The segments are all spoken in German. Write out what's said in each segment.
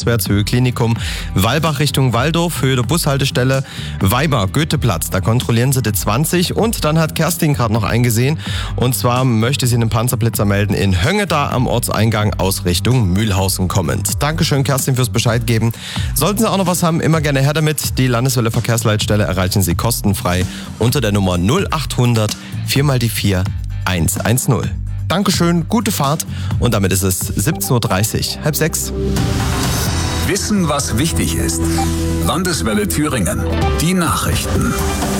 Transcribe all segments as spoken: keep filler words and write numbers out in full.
auswärts, Höhe Klinikum. Walbach Richtung Waldorf, Höhe der Bushaltestelle. Weimar, Goetheplatz, da kontrollieren sie die zwanzig. Und dann hat Kerstin gerade noch eingesehen. Und zwar möchte sie einen Panzerblitzer melden in Höngeda am Ortseingang aus Richtung Mühlhausen kommend. Dankeschön, Kerstin, fürs Bescheid geben. Sollten Sie auch noch was haben, immer gerne her damit. Die Landeswelle Verkehrsleitstelle erreichen Sie kostenfrei unter der Nummer null acht hundert vier mal die vier eins eins null. Dankeschön, gute Fahrt und damit ist es siebzehn Uhr dreißig, halb sechs. Wissen, was wichtig ist. Landeswelle Thüringen. Die Nachrichten.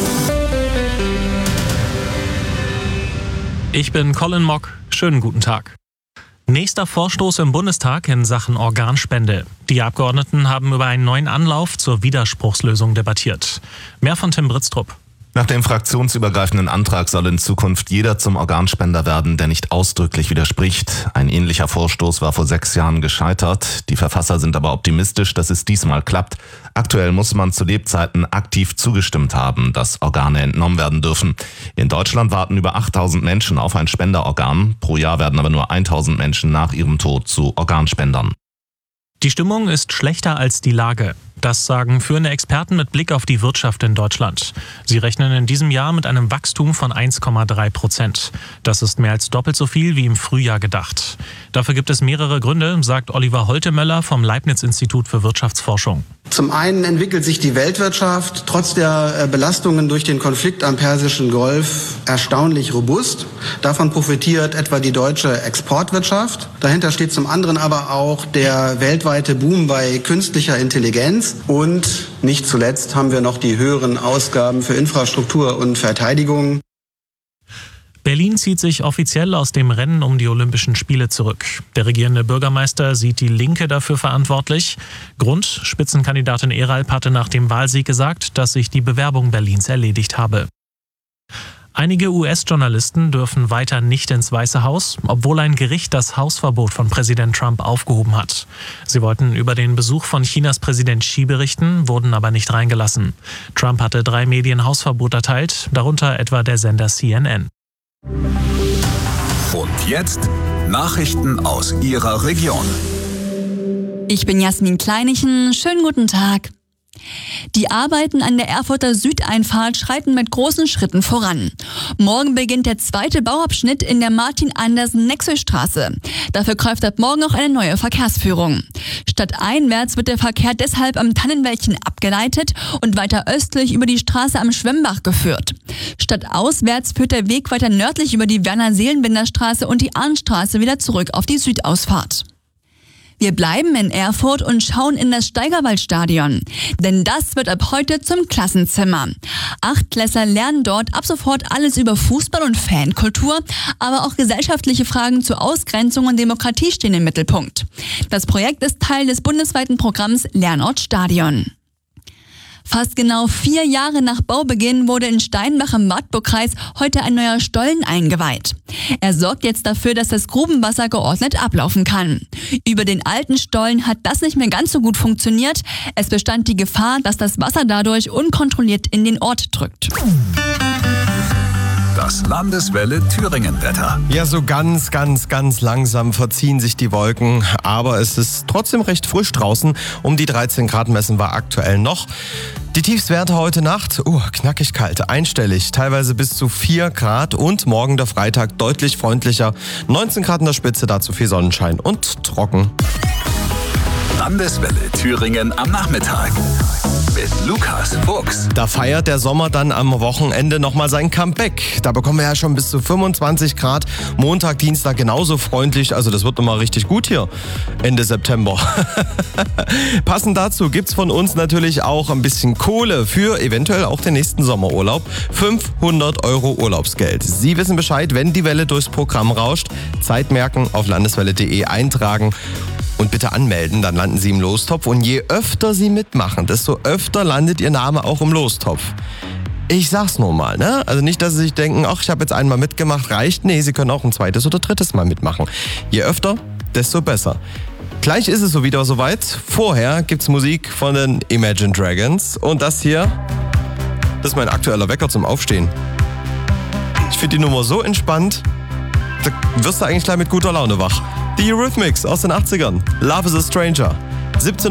Ich bin Colin Mock. Schönen guten Tag. Nächster Vorstoß im Bundestag in Sachen Organspende. Die Abgeordneten haben über einen neuen Anlauf zur Widerspruchslösung debattiert. Mehr von Tim Britztrup. Nach dem fraktionsübergreifenden Antrag soll in Zukunft jeder zum Organspender werden, der nicht ausdrücklich widerspricht. Ein ähnlicher Vorstoß war vor sechs Jahren gescheitert. Die Verfasser sind aber optimistisch, dass es diesmal klappt. Aktuell muss man zu Lebzeiten aktiv zugestimmt haben, dass Organe entnommen werden dürfen. In Deutschland warten über achttausend Menschen auf ein Spenderorgan. Pro Jahr werden aber nur tausend Menschen nach ihrem Tod zu Organspendern. Die Stimmung ist schlechter als die Lage. Das sagen führende Experten mit Blick auf die Wirtschaft in Deutschland. Sie rechnen in diesem Jahr mit einem Wachstum von eins Komma drei Prozent. Das ist mehr als doppelt so viel wie im Frühjahr gedacht. Dafür gibt es mehrere Gründe, sagt Oliver Holtemöller vom Leibniz-Institut für Wirtschaftsforschung. Zum einen entwickelt sich die Weltwirtschaft trotz der Belastungen durch den Konflikt am Persischen Golf erstaunlich robust. Davon profitiert etwa die deutsche Exportwirtschaft. Dahinter steht zum anderen aber auch der weltweite Boom bei künstlicher Intelligenz. Und nicht zuletzt haben wir noch die höheren Ausgaben für Infrastruktur und Verteidigung. Berlin zieht sich offiziell aus dem Rennen um die Olympischen Spiele zurück. Der regierende Bürgermeister sieht die Linke dafür verantwortlich. Grund: Spitzenkandidatin Eralp hatte nach dem Wahlsieg gesagt, dass sich die Bewerbung Berlins erledigt habe. Einige U S-Journalisten dürfen weiter nicht ins Weiße Haus, obwohl ein Gericht das Hausverbot von Präsident Trump aufgehoben hat. Sie wollten über den Besuch von Chinas Präsident Xi berichten, wurden aber nicht reingelassen. Trump hatte drei Medien Hausverbot erteilt, darunter etwa der Sender C N N. Und jetzt Nachrichten aus Ihrer Region. Ich bin Jasmin Kleinichen. Schönen guten Tag. Die Arbeiten an der Erfurter Südeinfahrt schreiten mit großen Schritten voran. Morgen beginnt der zweite Bauabschnitt in der Martin-Andersen-Nexel-Straße. Dafür greift ab morgen auch eine neue Verkehrsführung. Stadteinwärts wird der Verkehr deshalb am Tannenwäldchen abgeleitet und weiter östlich über die Straße am Schwemmbach geführt. Stadtauswärts führt der Weg weiter nördlich über die Werner-Seelenbinder-Straße und die Arnstraße wieder zurück auf die Südausfahrt. Wir bleiben in Erfurt und schauen in das Steigerwaldstadion. Denn das wird ab heute zum Klassenzimmer. Achtklässler lernen dort ab sofort alles über Fußball und Fankultur, aber auch gesellschaftliche Fragen zur Ausgrenzung und Demokratie stehen im Mittelpunkt. Das Projekt ist Teil des bundesweiten Programms Lernort Stadion. Fast genau vier Jahre nach Baubeginn wurde in Steinbach im Wartburgkreis heute ein neuer Stollen eingeweiht. Er sorgt jetzt dafür, dass das Grubenwasser geordnet ablaufen kann. Über den alten Stollen hat das nicht mehr ganz so gut funktioniert. Es bestand die Gefahr, dass das Wasser dadurch unkontrolliert in den Ort drückt. Das Landeswelle Thüringen-Wetter. Ja, so ganz, ganz, ganz langsam verziehen sich die Wolken, aber es ist trotzdem recht frisch draußen. Um die dreizehn Grad messen wir aktuell noch. Die Tiefstwerte heute Nacht, uh, knackig kalt, einstellig, teilweise bis zu vier Grad und morgen der Freitag deutlich freundlicher. neunzehn Grad in der Spitze, dazu viel Sonnenschein und trocken. Landeswelle Thüringen am Nachmittag mit Lukas Fuchs. Da feiert der Sommer dann am Wochenende nochmal sein Comeback. Da bekommen wir ja schon bis zu fünfundzwanzig Grad. Montag, Dienstag genauso freundlich. Also das wird nochmal richtig gut hier Ende September. Passend dazu gibt's von uns natürlich auch ein bisschen Kohle für eventuell auch den nächsten Sommerurlaub. fünfhundert Euro Urlaubsgeld. Sie wissen Bescheid, wenn die Welle durchs Programm rauscht. Zeit merken, auf landeswelle punkt de eintragen. Und bitte anmelden, dann landen Sie im Lostopf. Und je öfter Sie mitmachen, desto öfter landet Ihr Name auch im Lostopf. Ich sag's nur mal, ne? Also nicht, dass Sie sich denken, ach, ich habe jetzt einmal mitgemacht, reicht. Nee, Sie können auch ein zweites oder drittes Mal mitmachen. Je öfter, desto besser. Gleich ist es so wieder soweit. Vorher gibt's Musik von den Imagine Dragons. Und das hier, das ist mein aktueller Wecker zum Aufstehen. Ich finde die Nummer so entspannt, da wirst du eigentlich gleich mit guter Laune wach. Die Eurythmics aus den achtzigern. Love is a Stranger. siebzehn